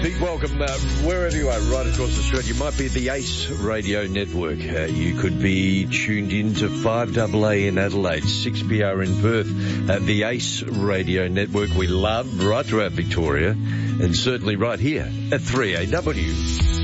Big welcome wherever you are, right across Australia. You might be at the ACE Radio Network. You could be tuned in to 5AA in Adelaide, 6PR in Perth. The ACE Radio Network we love right throughout Victoria and certainly right here at 3AW.